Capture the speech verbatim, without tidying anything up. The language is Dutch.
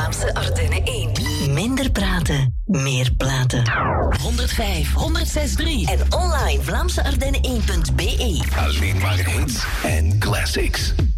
Vlaamse Ardennen één. Minder praten, meer platen. honderdvijf, honderdzes komma drie en online Vlaamse Ardennen één punt be. Alleen maar hits en classics.